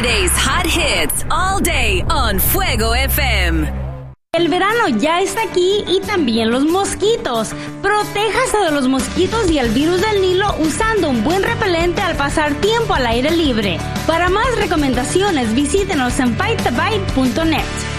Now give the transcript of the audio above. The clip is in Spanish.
Today's hot hits all day on Fuego FM. El verano ya está aquí y también los mosquitos. Protéjase de los mosquitos y el virus del Nilo usando un buen repelente al pasar tiempo al aire libre. Para más recomendaciones, visítenos en BiteTheBite.net.